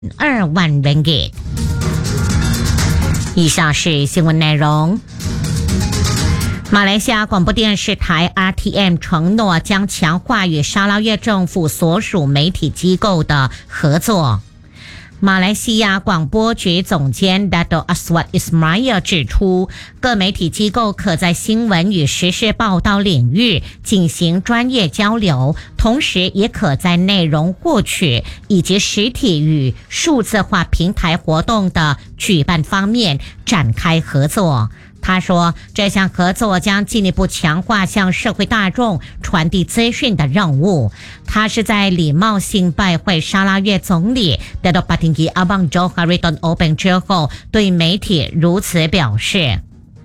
2万 ringgit。以上是新闻内容。马来西亚广播电视台 RTM 承诺将强化与沙拉越政府所属媒体机构的合作。马来西亚广播局总监 Dato Aswad Ismail 指出，各媒体机构可在新闻与时事报道领域进行专业交流，同时也可在内容获取以及实体与数字化平台活动的举办方面展开合作。他说，这项合作将进一步强化向社会大众传递资讯的任务。他是在礼貌性拜会沙拉越总理 Dato Patinggi Abang Johari Tun Openg 之后，对媒体如此表示。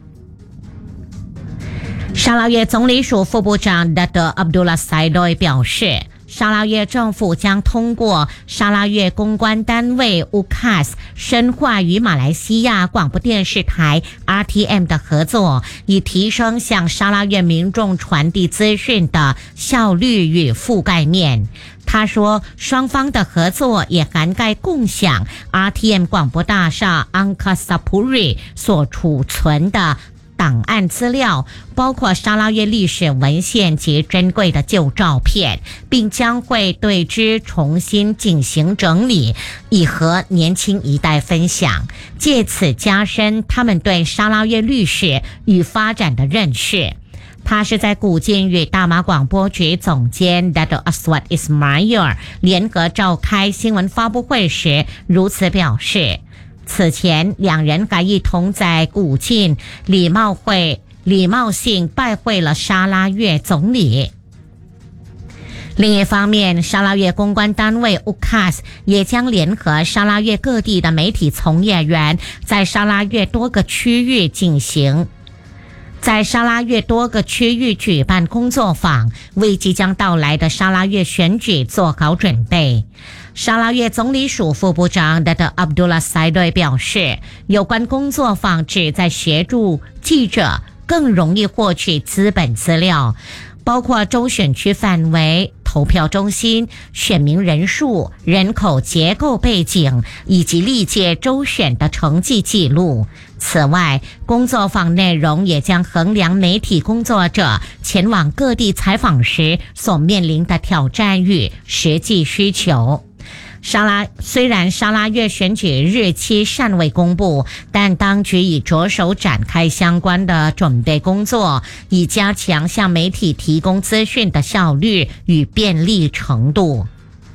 沙拉越总理署副部长 Dato Abdullah Saidoy 表示，沙拉越政府将通过沙拉越公关单位 UKAS 深化与马来西亚广播电视台 RTM 的合作，以提升向沙拉越民众传递资讯的效率与覆盖面。他说，双方的合作也涵盖共享 RTM 广播大厦 Angkasa Puri 所储存的档案资料，包括沙拉越历史文献及珍贵的旧照片，并将会对之重新进行整理，以和年轻一代分享，借此加深他们对沙拉越历史与发展的认识。他是在古晋与大马广播局总监 Dato Aswad Ismail 联合召开新闻发布会时如此表示。此前，两人还一同在古晋礼貌性拜会了沙拉越总理。另一方面，沙拉越公关单位 UKAS 也将联合沙拉越各地的媒体从业员，在沙拉越多个区域举办工作坊，为即将到来的沙拉越选举做好准备。沙拉越总理署副部长 Dato Abdullah Saidoy 表示，有关工作坊旨在协助记者更容易获取资本资料，包括州选区范围、投票中心、选民人数、人口结构背景以及历届州选的成绩记录。此外，工作坊内容也将衡量媒体工作者前往各地采访时所面临的挑战与实际需求。虽然沙拉越选举日期尚未公布，但当局已着手展开相关的准备工作，以加强向媒体提供资讯的效率与便利程度。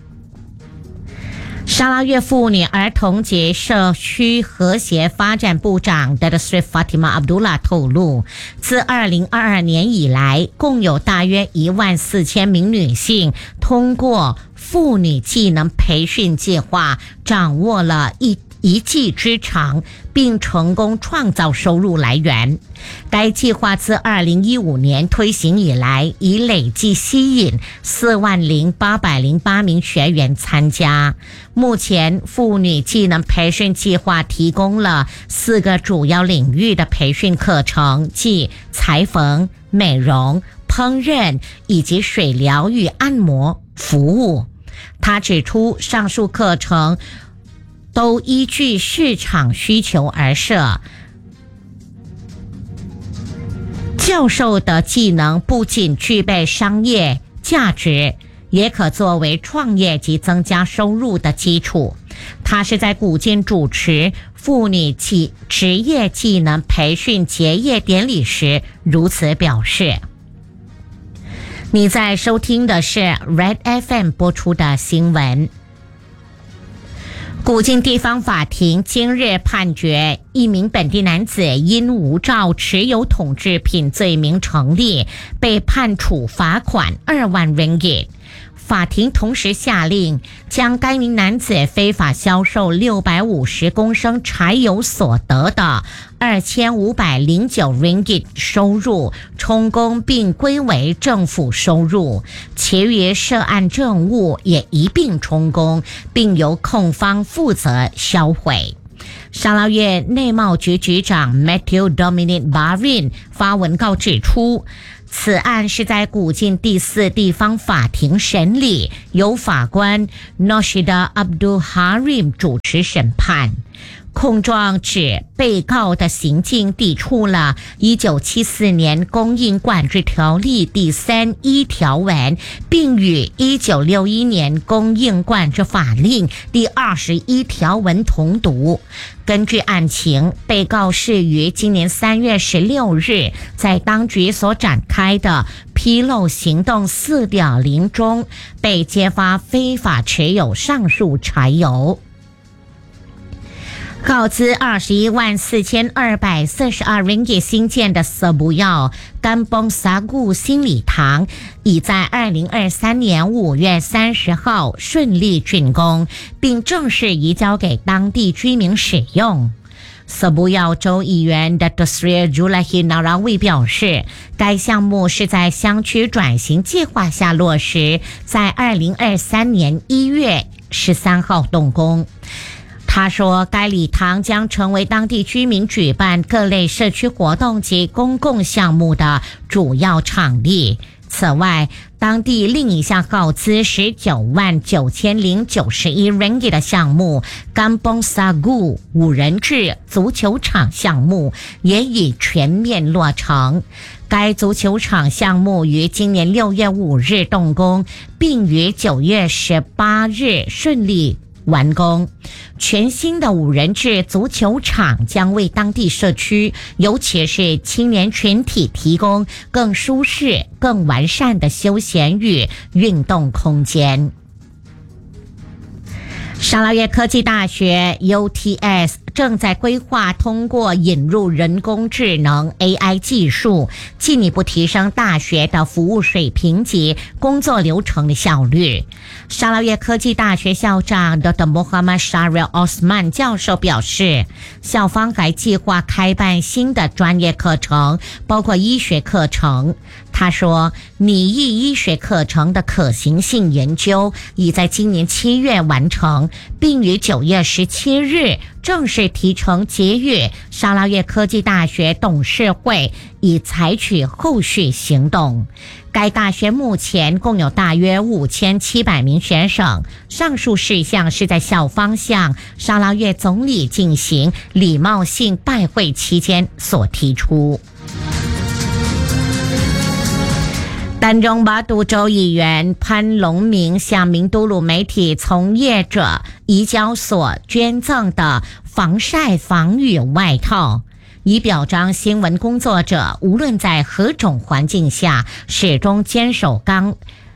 沙拉越妇女儿童及社区和谐发展部长 Dato Sri Fatimah Abdullah 透露，自2022年以来，共有大约14000名女性通过妇女技能培训计划掌握了一技之长，并成功创造收入来源。该计划自2015年推行以来，已累计吸引40808名学员参加。目前，妇女技能培训计划提供了4个主要领域的培训课程，即裁缝、美容、烹饪以及水疗与按摩服务。他指出，上述课程都依据市场需求而设，教授的技能不仅具备商业价值，也可作为创业及增加收入的基础。他是在古晋主持妇女职业技能培训结业典礼时如此表示。你在收听的是 Red FM 播出的新闻。古晋地方法庭今日判决，一名本地男子因无照持有统制品罪名成立，被判处罚款2万 ringgit。法庭同时下令将该名男子非法销售650公升柴油所得的2509 ringgit 收入充公，并归为政府收入，其余涉案证物也一并充公，并由控方负责销毁。沙拉越内贸局局长 Matthew Dominic Barin 发文告指出， 此案是在古晋第4地方法庭审理，由法官 Noshida Abdul Harim 主持审判。控状指被告的行径抵触了1974年供应管制条例第31条文，并与1961年供应管制法令第21条文同读。根据案情，被告是于今年3月16日在当局所展开的披露行动 4.0 中被揭发非法持有上述柴油。耗资214242 ringgit 新建的瑟布耀甘崩萨固新礼堂已在2023年5月30号顺利竣工，并正式移交给当地居民使用。瑟布耀州议员 Dr. Sri Julahi Narawi 表示，该项目是在乡区转型计划下落实，在2023年1月13号动工。他说，该礼堂将成为当地居民举办各类社区活动及公共项目的主要场地。此外，当地另一项耗资199091 ringgit 的项目甘崩萨固5人制足球场项目也已全面落成。该足球场项目于今年6月5日动工，并于9月18日顺利完工。全新的5人制足球场将为当地社区，尤其是青年群体提供更舒适、更完善的休闲与运动空间。沙拉越科技大学 UTS 正在规划通过引入人工智能 AI 技术，进一步提升大学的服务水平及工作流程的效率。沙拉越科技大学校长 Dr. Muhammad Syaril Osman 教授表示，校方还计划开办新的专业课程，包括医学课程。他说，拟议医学课程的可行性研究已在今年7月完成，并于9月17日正式提呈结语沙拉越科技大学董事会，以采取后续行动。该大学目前共有大约5700名学生，上述事项是在校方向沙拉越总理进行礼貌性拜会期间所提出。丹中巴都州议员潘龙明向明都鲁媒体从业者移交所捐赠的防晒防雨外套，以表彰新闻工作者无论在何种环境下始终坚守岗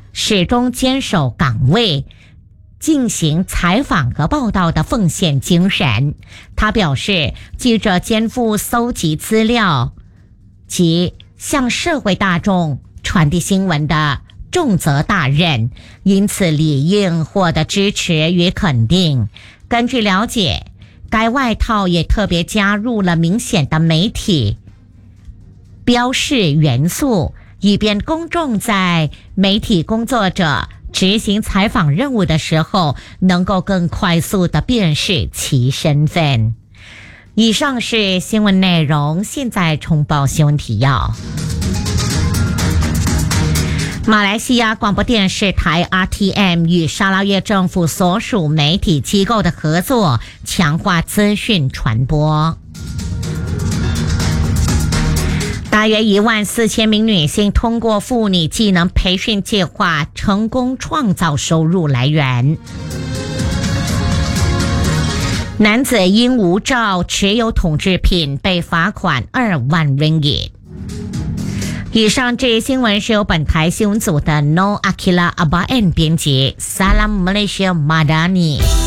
位，进行采访和报道的奉献精神。他表示，记者肩负搜集资料及向社会大众传递新闻的重责大任，因此理应获得支持与肯定。根据了解，该外套也特别加入了明显的媒体标示元素，以便公众在媒体工作者执行采访任务的时候能够更快速地辨识其身份。以上是新闻内容，现在重报新闻提要。马来西亚广播电视台 RTM 与沙拉越政府所属媒体机构的合作，强化资讯传播。大约14000名女性通过妇女技能培训计划成功创造收入来源。男子因无照持有统制品被罚款2万 ringgit。以上这些新闻是由本台新闻组的 No Akila Abaen 编辑 Salam Malaysia Madani。